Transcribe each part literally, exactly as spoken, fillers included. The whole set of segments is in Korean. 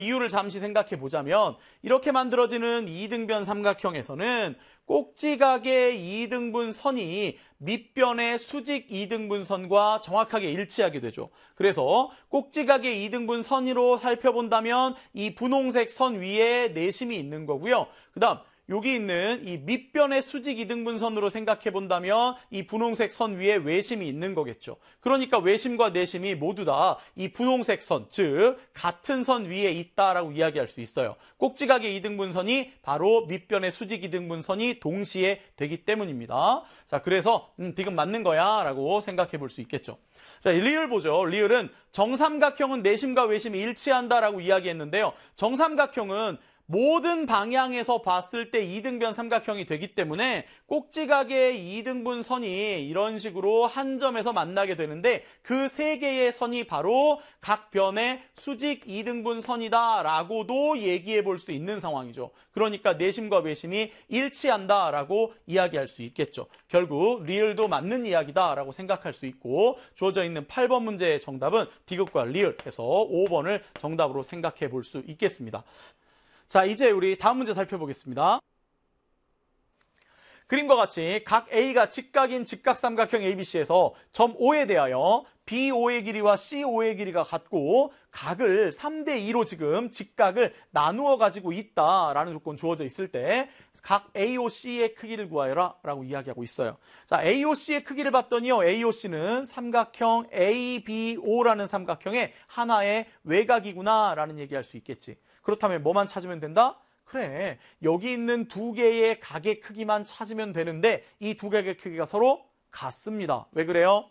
이유를 잠시 생각해 보자면 이렇게 만들어지는 이등변 삼각형에서는 꼭지각의 이등분 선이 밑변의 수직 이등분 선과 정확하게 일치하게 되죠. 그래서 꼭지각의 이등분 선으로 살펴본다면 이 분홍색 선 위에 내심이 있는 거고요. 그 다음 여기 있는 이 밑변의 수직 이등분선으로 생각해 본다면 이 분홍색 선 위에 외심이 있는 거겠죠. 그러니까 외심과 내심이 모두 다 이 분홍색 선, 즉 같은 선 위에 있다라고 이야기할 수 있어요. 꼭지각의 이등분선이 바로 밑변의 수직 이등분선이 동시에 되기 때문입니다. 자, 그래서 음, 지금 맞는 거야 라고 생각해 볼 수 있겠죠. 자, 리을 보죠. 리을은 정삼각형은 내심과 외심이 일치한다라고 이야기했는데요. 정삼각형은 모든 방향에서 봤을 때 이등변 삼각형이 되기 때문에 꼭지각의 이등분 선이 이런 식으로 한 점에서 만나게 되는데 그 세 개의 선이 바로 각 변의 수직 이등분 선이다라고도 얘기해 볼 수 있는 상황이죠. 그러니까 내심과 외심이 일치한다라고 이야기할 수 있겠죠. 결국 리을도 맞는 이야기다라고 생각할 수 있고 주어져 있는 팔 번 문제의 정답은 디귿과 리을 해서 오 번을 정답으로 생각해 볼 수 있겠습니다. 자, 이제 우리 다음 문제 살펴보겠습니다. 그림과 같이 각 A가 직각인 직각삼각형 에이비씨에서 점 O에 대하여 비 오의 길이와 씨 오의 길이가 같고 각을 삼 대 이로 지금 직각을 나누어 가지고 있다라는 조건 주어져 있을 때 각 에이오씨의 크기를 구하여라 라고 이야기하고 있어요. 자, 에이오씨의 크기를 봤더니요. 에이오씨는 삼각형 에이비오라는 삼각형의 하나의 외곽이구나 라는 얘기할 수 있겠지. 그렇다면 뭐만 찾으면 된다? 그래, 여기 있는 두 개의 각의 크기만 찾으면 되는데 이 두 개의 크기가 서로 같습니다. 왜 그래요?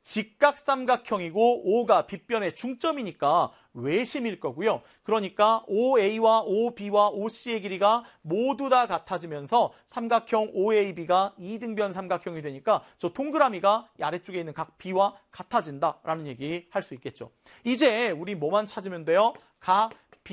직각삼각형이고 O가 빗변의 중점이니까 외심일 거고요. 그러니까 오에이와 오비와 오씨의 길이가 모두 다 같아지면서 삼각형 오에이비가 이등변 삼각형이 되니까 저 동그라미가 이 아래쪽에 있는 각 B와 같아진다라는 얘기 할 수 있겠죠. 이제 우리 뭐만 찾으면 돼요? 각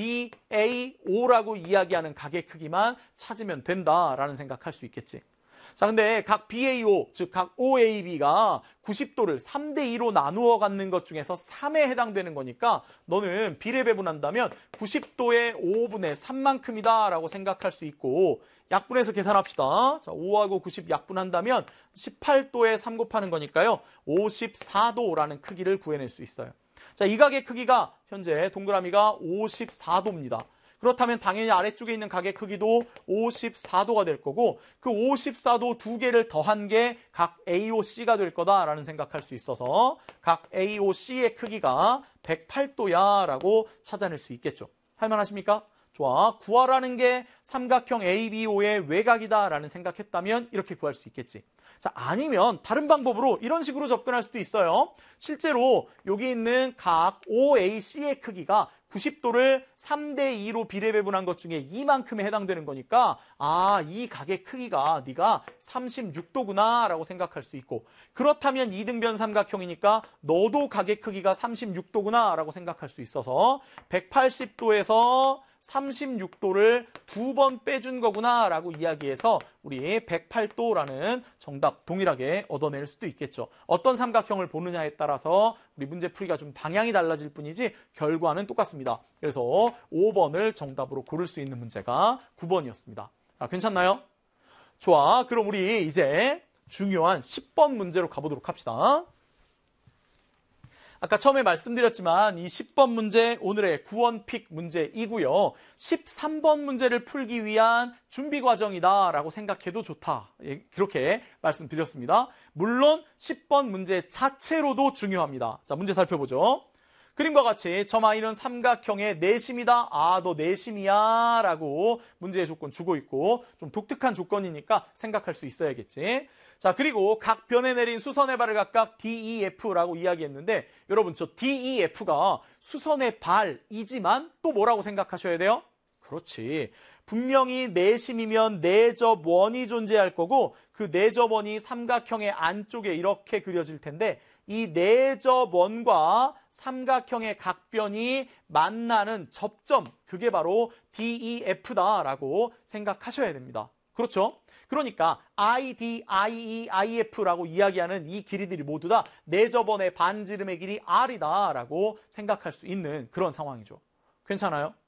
비에이오라고 이야기하는 각의 크기만 찾으면 된다라는 생각할 수 있겠지. 자, 근데 각 비에이오, 즉 각 오에이비가 구십 도를 삼 대 이로 나누어 갖는 것 중에서 삼에 해당되는 거니까 너는 비례 배분한다면 구십 도의 오분의 삼만큼이다 라고 생각할 수 있고 약분해서 계산합시다. 자, 오하고 구십 약분한다면 십팔 도에 삼 곱하는 거니까요. 오십사 도라는 크기를 구해낼 수 있어요. 자, 이 각의 크기가 현재 동그라미가 오십사 도입니다. 그렇다면 당연히 아래쪽에 있는 각의 크기도 오십사 도가 될 거고 그 오십사 도 두 개를 더한 게 각 에이오씨가 될 거다라는 생각할 수 있어서 각 에이오씨의 크기가 백팔 도야 라고 찾아낼 수 있겠죠. 할만하십니까? 좋아. 구하라는 게 삼각형 에이비오의 외곽이다 라는 생각했다면 이렇게 구할 수 있겠지. 자, 아니면 다른 방법으로 이런 식으로 접근할 수도 있어요. 실제로 여기 있는 각 오에이씨의 크기가 구십 도를 삼 대 이로 비례 배분한 것 중에 이만큼에 해당되는 거니까 아, 이 각의 크기가 네가 삼십육 도구나 라고 생각할 수 있고 그렇다면 이등변 삼각형이니까 너도 각의 크기가 삼십육 도구나 라고 생각할 수 있어서 백팔십 도에서 삼십육 도를 두 번 빼준 거구나 라고 이야기해서 우리 백팔 도라는 정답 동일하게 얻어낼 수도 있겠죠. 어떤 삼각형을 보느냐에 따라서 우리 문제 풀이가 좀 방향이 달라질 뿐이지 결과는 똑같습니다. 그래서 오 번을 정답으로 고를 수 있는 문제가 구 번이었습니다. 아, 괜찮나요? 좋아. 그럼 우리 이제 중요한 십 번 문제로 가보도록 합시다. 아까 처음에 말씀드렸지만 이 십 번 문제 오늘의 구원픽 문제이고요. 십삼 번 문제를 풀기 위한 준비 과정이다라고 생각해도 좋다. 그렇게 말씀드렸습니다. 물론 십 번 문제 자체로도 중요합니다. 자, 문제 살펴보죠. 그림과 같이 점 I는 삼각형의 내심이다. 아, 너 내심이야 라고 문제의 조건 주고 있고 좀 독특한 조건이니까 생각할 수 있어야겠지. 자, 그리고 각 변에 내린 수선의 발을 각각 디이에프라고 이야기했는데 여러분 저 디이에프가 수선의 발이지만 또 뭐라고 생각하셔야 돼요? 그렇지. 분명히 내심이면 내접원이 존재할 거고 그 내접원이 삼각형의 안쪽에 이렇게 그려질 텐데 이 내접원과 삼각형의 각변이 만나는 접점, 그게 바로 디이에프다라고 생각하셔야 됩니다. 그렇죠? 그러니까 아이디, 아이이, 아이에프라고 이야기하는 이 길이들이 모두 다 내접원의 반지름의 길이 알이다라고 생각할 수 있는 그런 상황이죠. 괜찮아요?